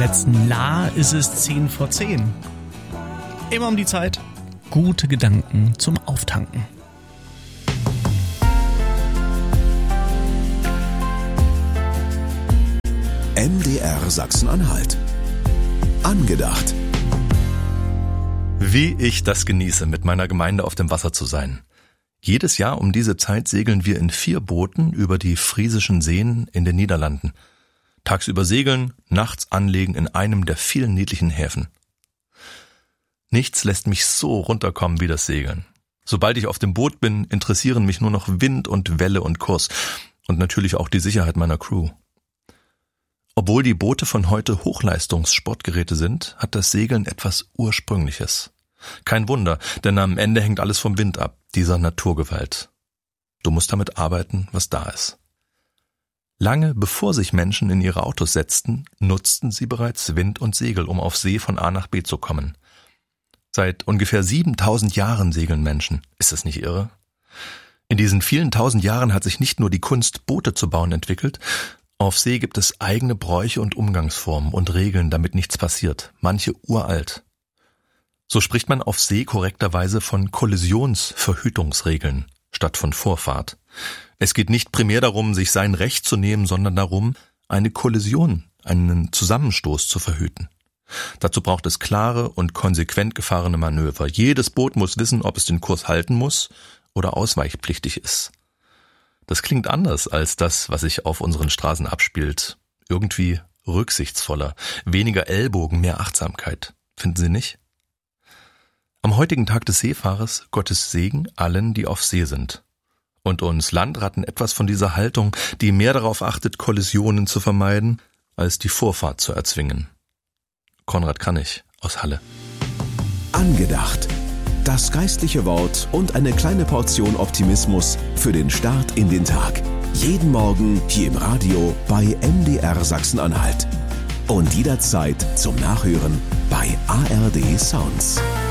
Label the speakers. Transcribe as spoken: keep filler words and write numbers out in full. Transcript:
Speaker 1: letzten La ist es zehn vor zehn. Immer um die Zeit. Gute Gedanken zum Auftanken.
Speaker 2: M D R Sachsen-Anhalt. Angedacht.
Speaker 3: Wie ich das genieße, mit meiner Gemeinde auf dem Wasser zu sein. Jedes Jahr um diese Zeit segeln wir in vier Booten über die Friesischen Seen in den Niederlanden. Tagsüber segeln, nachts anlegen in einem der vielen niedlichen Häfen. Nichts lässt mich so runterkommen wie das Segeln. Sobald ich auf dem Boot bin, interessieren mich nur noch Wind und Welle und Kurs und natürlich auch die Sicherheit meiner Crew. Obwohl die Boote von heute Hochleistungssportgeräte sind, hat das Segeln etwas Ursprüngliches. Kein Wunder, denn am Ende hängt alles vom Wind ab, dieser Naturgewalt. Du musst damit arbeiten, was da ist. Lange bevor sich Menschen in ihre Autos setzten, nutzten sie bereits Wind und Segel, um auf See von A nach B zu kommen. Seit ungefähr siebentausend Jahren segeln Menschen. Ist das nicht irre? In diesen vielen tausend Jahren hat sich nicht nur die Kunst, Boote zu bauen, entwickelt. Auf See gibt es eigene Bräuche und Umgangsformen und Regeln, damit nichts passiert, manche uralt. So spricht man auf See korrekterweise von Kollisionsverhütungsregeln statt von Vorfahrt. Es geht nicht primär darum, sich sein Recht zu nehmen, sondern darum, eine Kollision, einen Zusammenstoß zu verhüten. Dazu braucht es klare und konsequent gefahrene Manöver. Jedes Boot muss wissen, ob es den Kurs halten muss oder ausweichpflichtig ist. Das klingt anders als das, was sich auf unseren Straßen abspielt. Irgendwie rücksichtsvoller, weniger Ellbogen, mehr Achtsamkeit. Finden Sie nicht? Am heutigen Tag des Seefahrers Gottes Segen allen, die auf See sind. Und uns Landratten etwas von dieser Haltung, die mehr darauf achtet, Kollisionen zu vermeiden, als die Vorfahrt zu erzwingen. Konrad Kranich aus Halle.
Speaker 2: Angedacht. Das geistliche Wort und eine kleine Portion Optimismus für den Start in den Tag. Jeden Morgen hier im Radio bei M D R Sachsen-Anhalt. Und jederzeit zum Nachhören bei A R D Sounds.